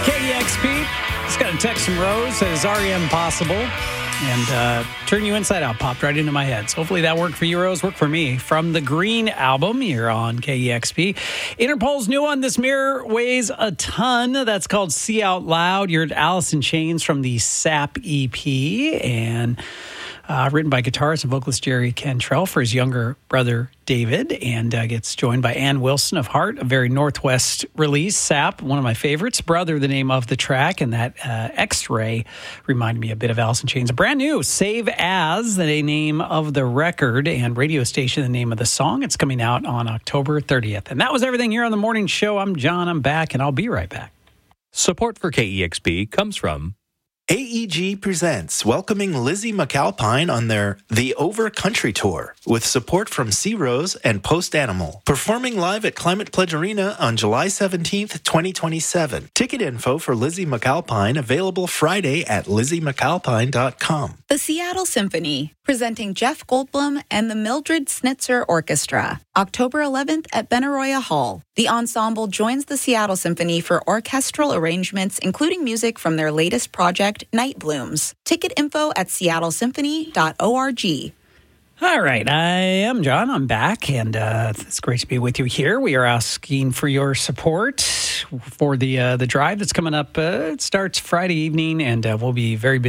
KEXP. Just got a text from Rose. Says REM Possible. And Turn You Inside Out popped right into my head. So hopefully that worked for you, Rose. Worked for me. From the Green album here on KEXP. Interpol's new one, This Mirror Weighs a Ton. That's called See Out Loud. You're at Alice in Chains from the SAP EP. And written by guitarist and vocalist Jerry Cantrell for his younger brother David, and gets joined by Ann Wilson of Heart, a very Northwest release. Sap, one of my favorites. Brother, the name of the track, and that X-Ray reminded me a bit of Alice in Chains. Brand new, Save As, the name of the record, and radio station, the name of the song. It's coming out on October 30th. And that was everything here on the morning show. I'm John. I'm back, and I'll be right back. Support for KEXP comes from AEG presents welcoming Lizzie McAlpine on their The Over Country Tour with support from Sea Rose and Post Animal. Performing live at Climate Pledge Arena on July 17th, 2027. Ticket info for Lizzie McAlpine available Friday at LizzieMcAlpine.com. The Seattle Symphony, presenting Jeff Goldblum and the Mildred Snitzer Orchestra, October 11th at Benaroya Hall. The ensemble joins the Seattle Symphony for orchestral arrangements, including music from their latest project, Night Blooms. Ticket info at seattlesymphony.org. All right, I am John. I'm back, and it's great to be with you here. We are asking for your support for the drive that's coming up. It starts Friday evening, and we'll be very busy.